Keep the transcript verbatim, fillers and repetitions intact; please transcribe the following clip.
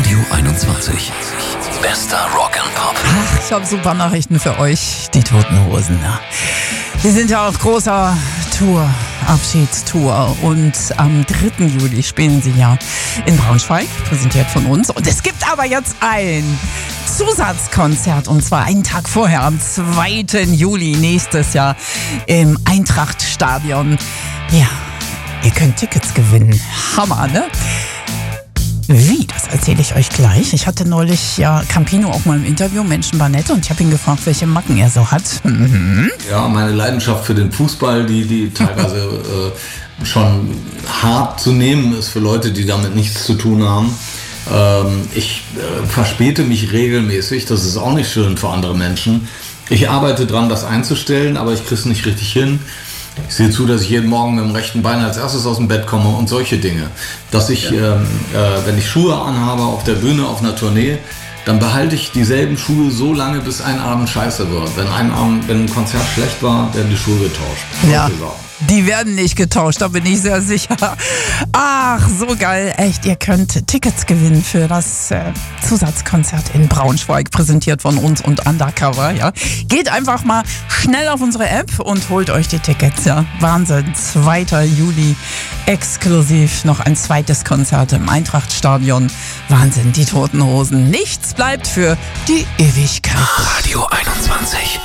Radio einundzwanzig. Bester Rock and Pop. Ach, ich habe super Nachrichten für euch, die Toten Hosen. Ja. Die sind ja auf großer Tour, Abschiedstour. Und am dritten Juli spielen sie ja in Braunschweig, präsentiert von uns. Und es gibt aber jetzt ein Zusatzkonzert, und zwar einen Tag vorher, am zweiten Juli nächstes Jahr im Eintracht-Stadion. Ja, ihr könnt Tickets gewinnen. Hammer, ne? Wie? Das erzähle ich euch gleich. Ich hatte neulich ja Campino auch mal im Interview, Menschen war nett, und ich habe ihn gefragt, welche Macken er so hat. Mhm. Ja, meine Leidenschaft für den Fußball, die, die teilweise äh, schon hart zu nehmen ist für Leute, die damit nichts zu tun haben. Ähm, ich äh, verspäte mich regelmäßig, das ist auch nicht schön für andere Menschen. Ich arbeite dran, das einzustellen, aber ich kriege es nicht richtig hin. Ich sehe zu, dass ich jeden Morgen mit dem rechten Bein als erstes aus dem Bett komme und solche Dinge. Dass ich, ja. ähm, äh, wenn ich Schuhe anhabe auf der Bühne, auf einer Tournee, dann behalte ich dieselben Schuhe so lange, bis ein Abend scheiße wird. Wenn ein Abend, wenn ein Konzert schlecht war, werden die Schuhe getauscht. Ja. Die werden nicht getauscht, da bin ich sehr sicher. Ach, so geil. Echt, ihr könnt Tickets gewinnen für das äh, Zusatzkonzert in Braunschweig, präsentiert von uns und Undercover. Ja. Geht einfach mal schnell auf unsere App und holt euch die Tickets. Ja. Wahnsinn, zweiten Juli exklusiv noch ein zweites Konzert im Eintracht-Stadion. Wahnsinn, die Toten Hosen. Nichts bleibt für die Ewigkeit. Radio einundzwanzig.